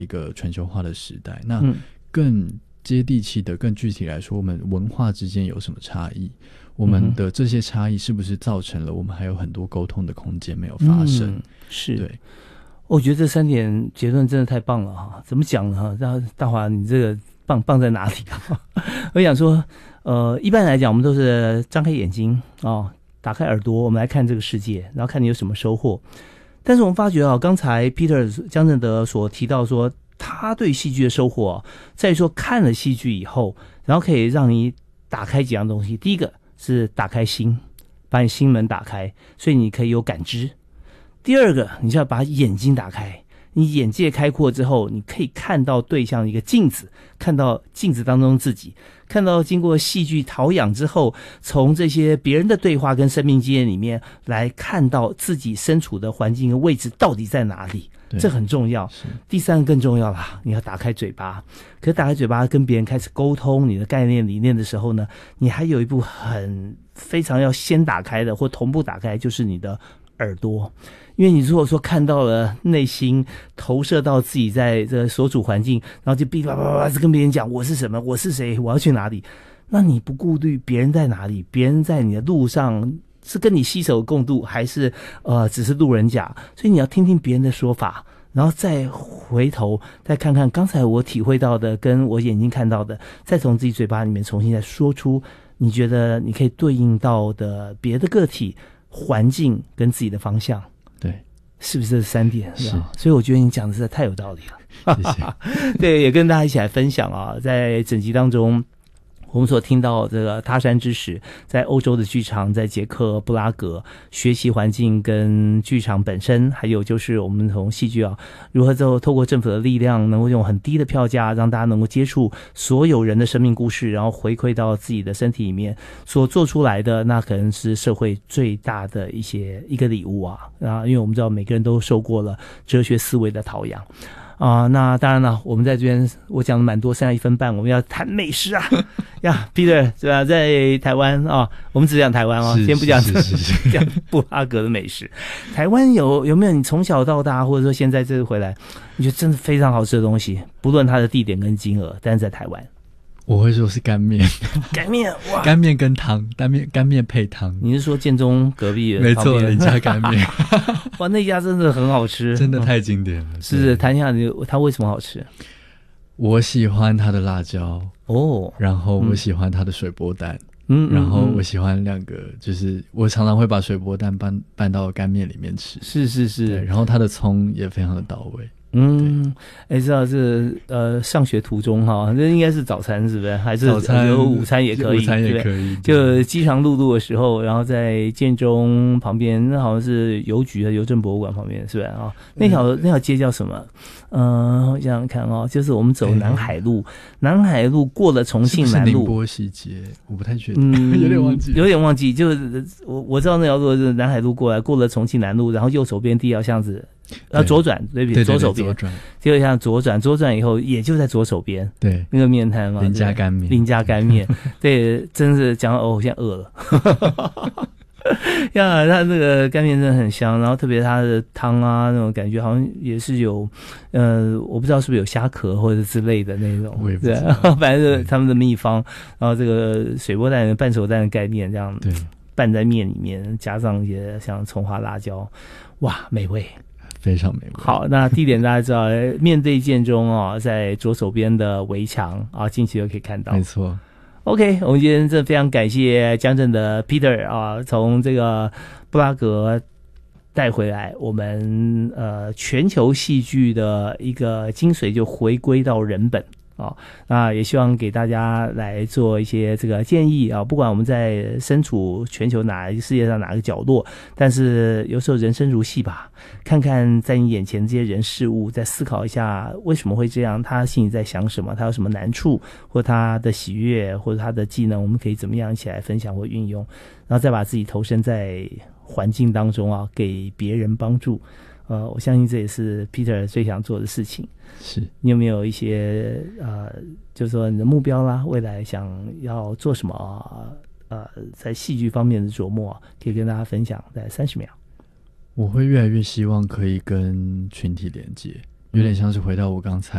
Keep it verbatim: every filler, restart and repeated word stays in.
一个全球化的时代，那更接地气的更具体来说，我们文化之间有什么差异，我们的这些差异是不是造成了我们还有很多沟通的空间没有发生、嗯、 是对， 我觉得这三点结论真的太棒了哈！怎么讲呢？大大华，你这个棒棒在哪里啊？我想说，呃，一般来讲，我们都是张开眼睛哦，打开耳朵，我们来看这个世界，然后看你有什么收获。但是我们发觉啊，刚才 Peter 江正德所提到说，他对戏剧的收获、啊，在于说看了戏剧以后，然后可以让你打开几样东西。第一个是打开心，把你心门打开，所以你可以有感知。第二个，你就要把眼睛打开，你眼界开阔之后，你可以看到对象一个镜子，看到镜子当中自己，看到经过戏剧陶养之后，从这些别人的对话跟生命经验里面来看到自己身处的环境跟位置到底在哪里，这很重要。第三个更重要啦，你要打开嘴巴。可是打开嘴巴跟别人开始沟通你的概念理念的时候呢，你还有一部很非常要先打开的或同步打开，就是你的耳朵。因为你如果说看到了内心投射到自己在这所处环境，然后就哔叭叭叭跟别人讲我是什么，我是谁，我要去哪里，那你不顾虑别人在哪里，别人在你的路上是跟你携手共度，还是呃只是路人甲，所以你要听听别人的说法，然后再回头再看看刚才我体会到的跟我眼睛看到的，再从自己嘴巴里面重新再说出你觉得你可以对应到的别的个体、环境跟自己的方向。 对， 是不是这三点？ 是， 所以我觉得你讲的实在太有道理了。 谢谢。 对，也跟大家一起来分享啊，在整集当中，我们所听到这个他山之石，在欧洲的剧场，在捷克布拉格学习环境跟剧场本身，还有就是我们从戏剧啊，如何透透过政府的力量，能够用很低的票价，让大家能够接触所有人的生命故事，然后回馈到自己的身体里面，所做出来的，那可能是社会最大的一些一个礼物啊啊！因为我们知道每个人都受过了哲学思维的陶养。啊、呃，那当然了，我们在这边我讲了蛮多，剩下一分半，我们要谈美食啊呀 ，Peter 是吧？在台湾啊、哦，我们只讲台湾哦，先不讲讲布拉格的美食。台湾有有没有你从小到大，或者说现在这次回来，你觉得真的非常好吃的东西？不论它的地点跟金额，但是在台湾。 我会说是干面， 干面哇， 干面跟汤，干面干面配汤。 你是说建中隔壁的？ 没错，人家干面， 哇，那家真的很好吃， 真的太经典了。 是，谈一下你它为什么好吃？ 我喜欢它的辣椒哦， 然后我喜欢它的水波蛋， 嗯， 然后我喜欢两个，就是我常常会把水波蛋拌拌到干面里面吃。 是是是， 然后它的葱也非常的到位。 嗯，哎，知道这呃，上学途中哈，这应该是早餐是不是？还是早餐有午餐也可以？ 午餐也可以。 就饥肠辘辘的时候，然后在建中旁边，那好像是邮局的邮政博物馆旁边，是不是啊？那条、嗯、那条街叫什么？嗯、呃，我想想看哦，就是我们走南海路，哎、南海路过了重庆南路， 是不是宁波西街？我不太确定，嗯、有点忘记， 有点忘记。就是我我知道那条路是南海路过来，过了重庆南路，然后右手边第一条巷子。要左转，对不对？左手边，左转，就像左转，左转以后，也就在左手边， 对， 那个面摊嘛， 林家干面， 林家干面，对，真是讲到哦，我现在饿了。呀，它这个干面真的很香，然后特别它的汤啊，那种感觉好像也是有，呃，我不知道是不是有虾壳或者之类的那种， 我也不知道， 对，反正是他们的秘方，然后这个水波蛋、半熟蛋的概念，这样对拌在面里面，加上一些像葱花、辣椒，哇，美味。 非常美味。 好，那地点大家知道，面对建中哦，在左手边的围墙啊，进去就可以看到。 没错。 OK， 我们今天真的非常感谢江正的 Peter 啊，从这个布拉格带回来我们呃全球戏剧的一个精髓，就回归到人本。啊，那也希望给大家来做一些这个建议啊，不管我们在身处全球哪世界上哪个角落，但是有时候人生如戏吧，看看在你眼前这些人事物，再思考一下为什么会这样，他心里在想什么，他有什么难处，或他的喜悦，或者他的技能，我们可以怎么样一起来分享或运用，然后再把自己投身在环境当中啊，给别人帮助。呃，我相信这也是 Peter 最想做的事情。 是， 你有没有一些呃，就是说你的目标啦，未来想要做什么？呃，在戏剧方面的琢磨，可以跟大家分享，在三十秒。 我会越来越希望可以跟群体连接， 有点像是回到我刚才